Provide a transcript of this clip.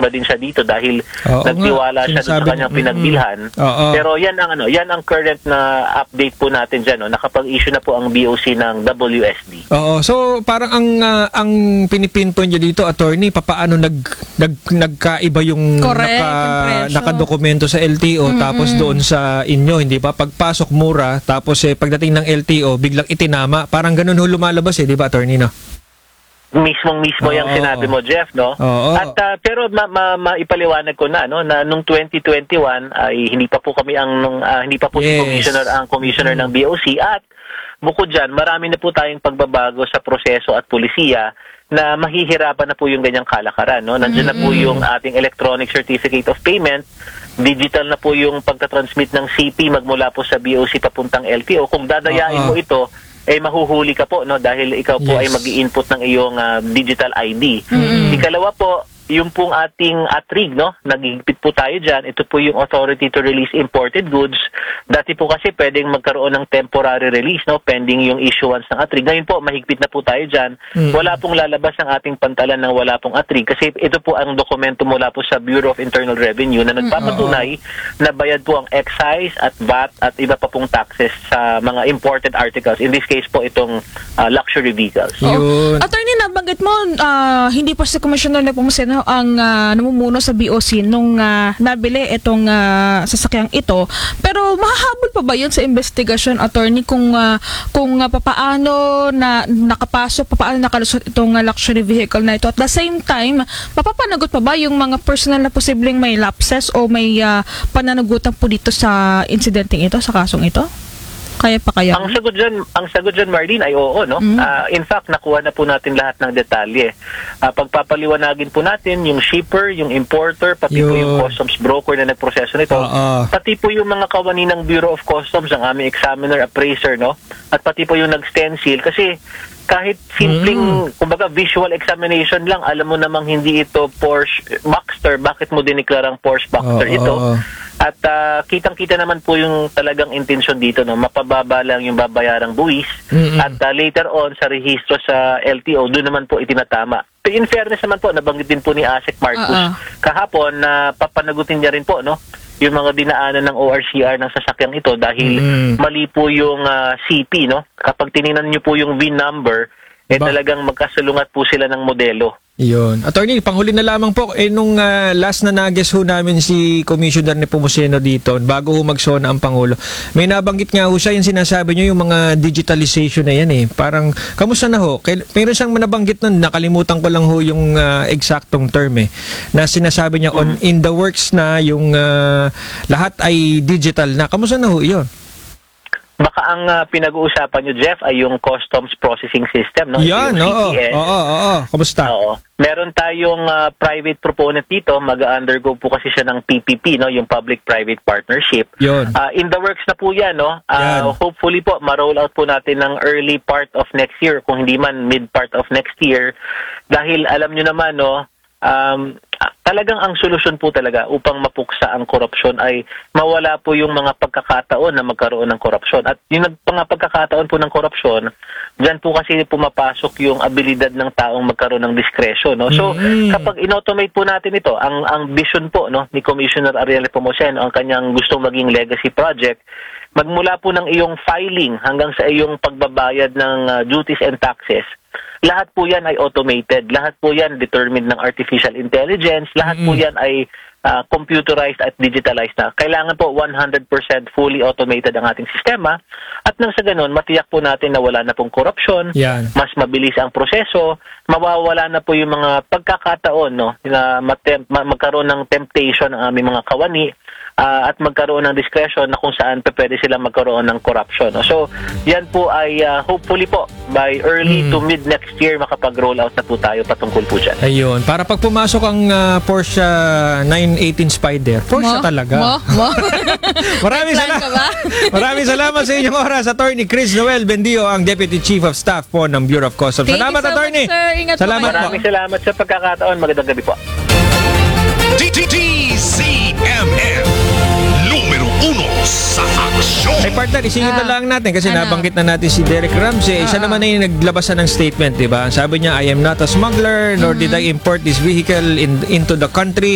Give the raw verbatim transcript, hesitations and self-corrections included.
nag-iba din siya dito dahil Oo nagtiwala nga, siya doon sa sinasabi kanyang niya. pinagbilhan. Oo. Pero yan ang ano, yan ang current na update po natin diyan, no. Nakapag-issue na po ang B O C ng W S D. Oo, so parang ang uh, ang pinipinpoint niyo dito, attorney, papaano nag, nag nagkaiba yung Correct, naka, yung presyo. nakadokumento sa L T O, mm-hmm. tapos doon sa inyo, hindi ba? Pagpasok mura, tapos eh, pagdating ng L T O, biglang itinama. Parang ganun ho lumalabas eh, di ba, attorney, no? Mismong mismo Oo. yung sinabi mo, Jeff, no? Oo. At uh, pero ma, ma, maipaliwanag ko na, no, na nung twenty twenty-one ay hindi pa po kami ang nung, uh, hindi pa po Yes. si commissioner ang commissioner mm. ng B O C, at bukod diyan, marami na po tayong pagbabago sa proseso at pulisiya na mahihirapan na po yung ganyang kalakaran, no? Nandiyan mm-hmm. na po yung ating electronic certificate of payment, digital na po yung pagtatransmit ng C P magmula po sa B O C papuntang L T O. Kung dadayain Uh-huh. mo ito, eh mahuhuli ka po, no, dahil ikaw po Yes. ay magi-input ng iyong uh, digital I D. Mm-hmm. Ikalawa po, yung pong ating ATRIG, no, nagigpit po tayo dyan. Ito po yung Authority to Release Imported Goods. Dati po kasi pwedeng magkaroon ng temporary release, no, pending yung issuance ng ATRIG. Ngayon po, mahigpit na po tayo dyan. Mm. Wala pong lalabas ng ating pantalan ng wala pong ATRIG kasi ito po ang dokumento mula po sa Bureau of Internal Revenue na nagpapatunay mm. na bayad po ang excise at V A T at iba pa pong taxes sa mga imported articles. In this case po, itong uh, luxury vehicles. Yun. Attorney, nabanggit mo, uh, hindi pa si Commissioner Nepomuceno ang uh, namumuno sa B O C nung uh, nabili itong uh, sasakyang ito. Pero mahahabol pa ba yun sa investigasyon, attorney, kung uh, kung uh, papaano na nakapasok, papaano nakalusot itong uh, luxury vehicle na ito? At the same time, mapapanagot pa ba yung mga personal na posibleng may lapses o may uh, pananagutan po dito sa insidenteng ito, sa kasong ito? Kaya pa kaya? Ang sagot dyan, ang sagot dyan, Marlene, ay oo, no? Mm. Uh, in fact, nakuha na po natin lahat ng detalye. Uh, pagpapaliwanagin po natin yung shipper, yung importer, pati Yun. po yung customs broker na nagproseso nito, Oo. pati po yung mga kawani ng Bureau of Customs, ang aming examiner, appraiser, no? At pati po yung nag-stencil, kasi kahit simpleng, mm. kumbaga, visual examination lang, alam mo namang hindi ito Porsche Boxster, bakit mo diniklarang Porsche Boxster Oo. ito? At uh, kitang-kita naman po yung talagang intensyon dito, no, mapababa lang yung babayarang buwis. Mm-mm. At uh, later on sa rehistro sa L T O, doon naman po itinatama. Pero in fairness naman po, nabanggit din po ni Asek Marcus Uh-uh. kahapon na papanagutin niya rin po, no, yung mga dinaanan ng O R C R ng sasakyang ito dahil Mm. mali po yung uh, C P, no. Kapag tiningnan niyo po yung V I N number, eh Ba? talagang magkasalungat po sila ng modelo. Yun. Attorney, panghuli na lamang po, eh nung uh, last na nag-guest ho namin si Commissioner Nepomuceno dito, bago ho magsona ang Pangulo, may nabanggit nga ho siya, yung sinasabi niyo, yung mga digitalization na yan eh. Parang, kamusta na ho? Kay, meron siyang nabanggit nun, nakalimutan ko lang ho yung uh, exactong term eh, na sinasabi niya, on in the works na yung uh, lahat ay digital na. Kamusta na ho yun? Baka ang uh, pinag-uusapan nyo, Jeff, ay yung Customs Processing System, no? Yan, yung oo. C P S. Oo, oo, oo. Kamusta? Oo. Meron tayong uh, private proponent dito, mag-undergo po kasi siya ng P P P, no, yung Public-Private Partnership. Yun. Uh, in the works na po yan, no? Uh, Yan. hopefully po, ma-roll out po natin ng early part of next year, kung hindi man mid part of next year. Dahil alam nyo naman, no, um, talagang ang solusyon po talaga upang mapuksa ang korupsyon ay mawala po yung mga pagkakataon na magkaroon ng korupsyon. At yung mga pagkakataon po ng korupsyon, dyan po kasi pumapasok yung abilidad ng taong magkaroon ng diskresyon, no? So, Mm. kapag in-automate po natin ito, ang ang vision po, no, ni Commissioner Ariel Nepomuceno, ang kanyang gustong maging legacy project, magmula po ng iyong filing hanggang sa iyong pagbabayad ng uh, duties and taxes, lahat po yan ay automated. Lahat po yan determined ng artificial intelligence. Lahat po Mm-hmm. yan ay uh, computerized at digitalized na. Kailangan po one hundred percent fully automated ang ating sistema. At nang sa ganun, matiyak po natin na wala na pong korupsyon, Yan. mas mabilis ang proseso, mawawala na po yung mga pagkakataon, no, na matem- ma- magkaroon ng temptation ang aming mga kawani, uh, at magkaroon ng discretion na kung saan pa pwede silang magkaroon ng corruption, no? So, yan po ay uh, hopefully po by early Mm. to mid next year makapag-roll out na po tayo patungkol po dyan. Ayun. Para pag pumasok ang uh, Porsche nine eighteen Spider, Porsche Mo? talaga. Mo? Mo? Maraming May plan salamat. ka ba? Maraming salamat sa inyong oras, Attorney Chris Noel Bendio, ang Deputy Chief of Staff po ng Bureau of Customs. Thank Salamat, you so Attorney. much, sir. Ingat po Salamat kayo. po. Maraming salamat sa pagkakataon. Magandang gabi po. D C M M Número uno sa aksyon. Ay partner, isingit na Ah. lang natin kasi Ano? nabanggit na natin si Derek Ramsey. Isa Oo. naman na yung naglabasan ng statement, di ba? Sabi niya, I am not a smuggler, nor did I import this vehicle in, into the country.